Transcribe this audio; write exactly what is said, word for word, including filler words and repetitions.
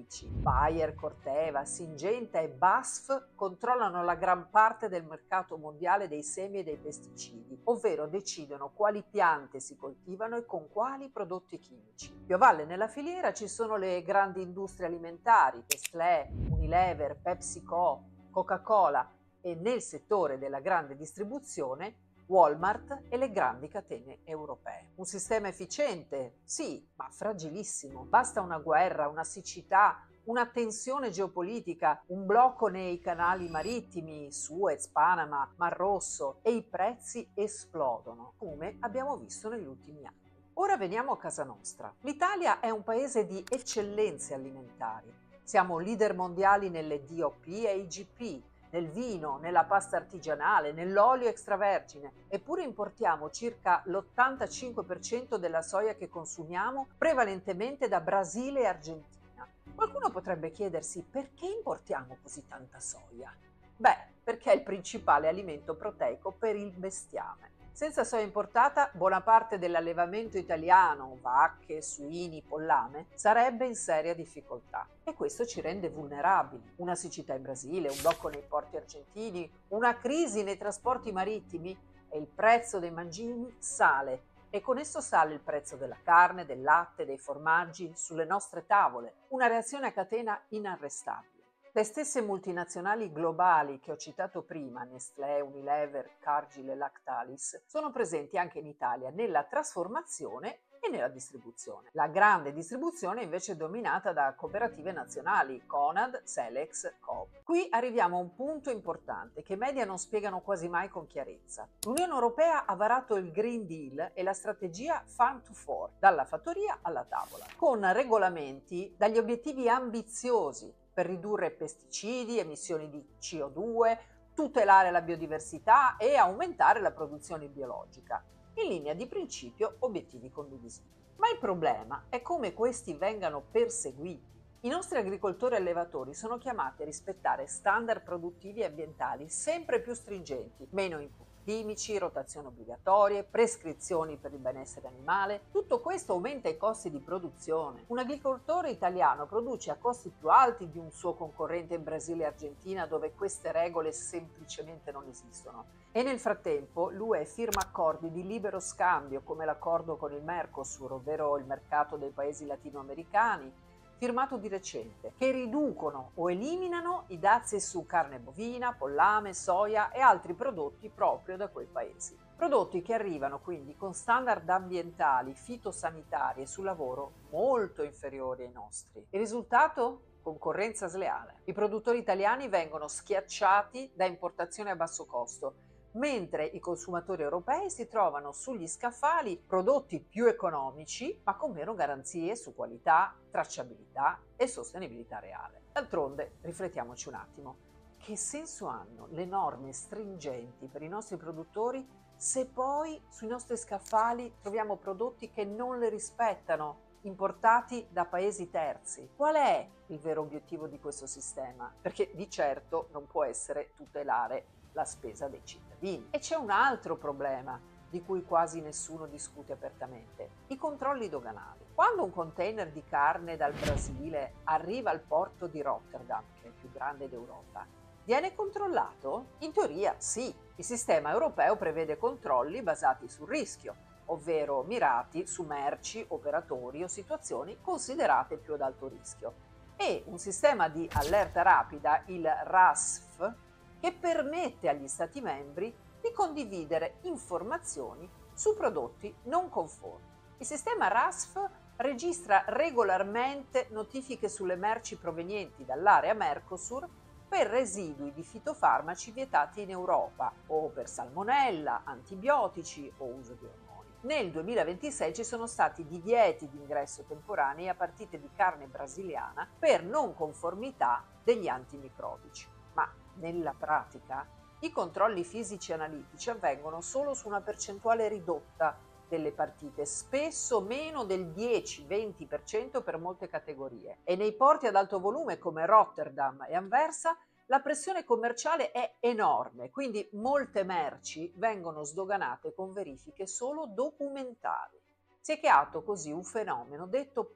chimici. Bayer, Corteva, Syngenta e B A S F controllano la gran parte del mercato mondiale dei semi e dei pesticidi, ovvero decidono quali piante si coltivano e con quali prodotti chimici. Più a valle nella filiera ci sono le grandi industrie alimentari, Nestlé, Unilever, PepsiCo, Coca-Cola e nel settore della grande distribuzione Walmart e le grandi catene europee. Un sistema efficiente? Sì, ma fragilissimo. Basta una guerra, una siccità, una tensione geopolitica, un blocco nei canali marittimi, Suez, Panama, Mar Rosso e i prezzi esplodono, come abbiamo visto negli ultimi anni. Ora veniamo a casa nostra. L'Italia è un paese di eccellenze alimentari. Siamo leader mondiali nelle D O P e I G P, nel vino, nella pasta artigianale, nell'olio extravergine, eppure importiamo circa l'ottantacinque per cento della soia che consumiamo, prevalentemente da Brasile e Argentina. Qualcuno potrebbe chiedersi perché importiamo così tanta soia? Beh, perché è il principale alimento proteico per il bestiame. Senza soia importata, buona parte dell'allevamento italiano, vacche, suini, pollame, sarebbe in seria difficoltà. E questo ci rende vulnerabili. Una siccità in Brasile, un blocco nei porti argentini, una crisi nei trasporti marittimi e il prezzo dei mangimi sale. E con esso sale il prezzo della carne, del latte, dei formaggi sulle nostre tavole. Una reazione a catena inarrestabile. Le stesse multinazionali globali che ho citato prima, Nestlé, Unilever, Cargill e Lactalis, sono presenti anche in Italia nella trasformazione e nella distribuzione. La grande distribuzione invece è dominata da cooperative nazionali, Conad, Selex, Coop. Qui arriviamo a un punto importante che i media non spiegano quasi mai con chiarezza. L'Unione Europea ha varato il Green Deal e la strategia Farm to Fork, dalla fattoria alla tavola, con regolamenti dagli obiettivi ambiziosi per ridurre pesticidi, emissioni di C O due, tutelare la biodiversità e aumentare la produzione biologica. In linea di principio, obiettivi condivisibili. Ma il problema è come questi vengano perseguiti. I nostri agricoltori e allevatori sono chiamati a rispettare standard produttivi e ambientali sempre più stringenti, meno input chimici, rotazioni obbligatorie, prescrizioni per il benessere animale. Tutto questo aumenta i costi di produzione. Un agricoltore italiano produce a costi più alti di un suo concorrente in Brasile e Argentina, dove queste regole semplicemente non esistono. E nel frattempo l'U E firma accordi di libero scambio, come l'accordo con il Mercosur, ovvero il mercato dei paesi latinoamericani, firmato di recente, che riducono o eliminano i dazi su carne bovina, pollame, soia e altri prodotti proprio da quei paesi. Prodotti che arrivano quindi con standard ambientali, fitosanitari e sul lavoro molto inferiori ai nostri. Il risultato? Concorrenza sleale. I produttori italiani vengono schiacciati da importazioni a basso costo, mentre i consumatori europei si trovano sugli scaffali prodotti più economici, ma con meno garanzie su qualità, tracciabilità e sostenibilità reale. D'altronde, riflettiamoci un attimo, che senso hanno le norme stringenti per i nostri produttori se poi sui nostri scaffali troviamo prodotti che non le rispettano, importati da paesi terzi? Qual è il vero obiettivo di questo sistema? Perché di certo non può essere tutelare la spesa dei cittadini. E c'è un altro problema di cui quasi nessuno discute apertamente: i controlli doganali. Quando un container di carne dal Brasile arriva al porto di Rotterdam, che è il più grande d'Europa, viene controllato? In teoria sì. Il sistema europeo prevede controlli basati sul rischio, ovvero mirati su merci, operatori o situazioni considerate più ad alto rischio, e un sistema di allerta rapida, il R A S F, che permette agli Stati membri di condividere informazioni su prodotti non conformi. Il sistema R A S F registra regolarmente notifiche sulle merci provenienti dall'area Mercosur per residui di fitofarmaci vietati in Europa o per salmonella, antibiotici o uso di ormoni. Nel duemilaventisei ci sono stati divieti di ingresso temporanei a partite di carne brasiliana per non conformità degli antimicrobici. Ma nella pratica i controlli fisici e analitici avvengono solo su una percentuale ridotta delle partite, spesso meno del dieci venti per cento per molte categorie. E nei porti ad alto volume come Rotterdam e Anversa la pressione commerciale è enorme, quindi molte merci vengono sdoganate con verifiche solo documentali. Si è creato così un fenomeno detto